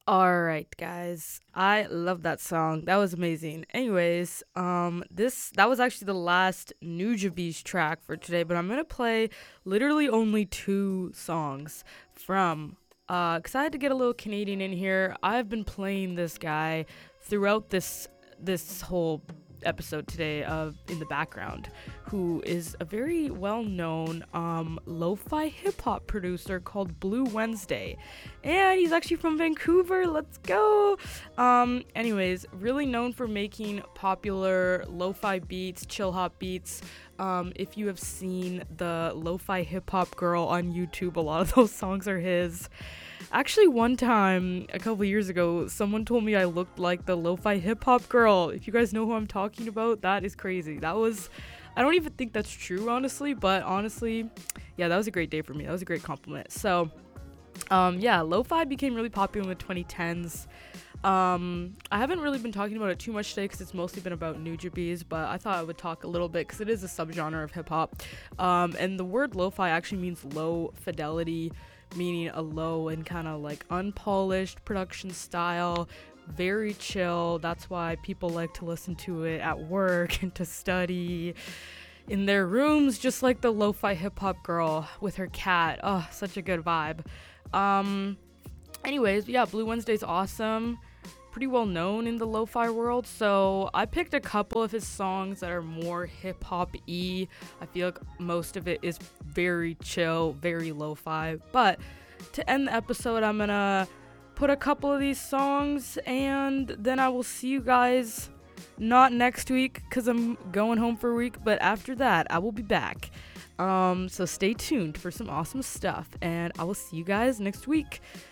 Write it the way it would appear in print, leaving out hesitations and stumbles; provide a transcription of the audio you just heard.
All right, guys. I love that song. That was amazing. Anyways, this that was actually the last Nujabes track for today, but I'm gonna play literally only two songs from cause I had to get a little Canadian in here. I've been playing this guy throughout this whole episode today in the background, who is a very well-known lo-fi hip-hop producer called Blue Wednesday, and he's actually from Vancouver. Let's go. Anyways, really known for making popular lo-fi beats, chill hop beats. If you have seen the lo-fi hip-hop girl on YouTube, a lot of those songs are his. Actually, one time, a couple years ago, someone told me I looked like the lo-fi hip-hop girl. If you guys know who I'm talking about, that is crazy. I don't even think that's true, honestly, but honestly, yeah, that was a great day for me. That was a great compliment. So, yeah, lo-fi became really popular in the 2010s. I haven't really been talking about it too much today because it's mostly been about Nujabes, but I thought I would talk a little bit because it is a subgenre of hip-hop. And the word lo-fi actually means low fidelity, meaning a low and kind of like unpolished production style, very chill. That's why people like to listen to it at work and to study in their rooms, just like the lo-fi hip-hop girl with her cat. Oh, such a good vibe. Anyways, yeah, Blue Wednesday's awesome, pretty well known in the lo-fi world, so I picked a couple of his songs that are more hip-hop-y. I feel like most of it is very chill, very lo-fi, but to end the episode, I'm gonna put a couple of these songs, and then I will see you guys not next week because I'm going home for a week, but after that I will be back. So stay tuned for some awesome stuff, and I will see you guys next week.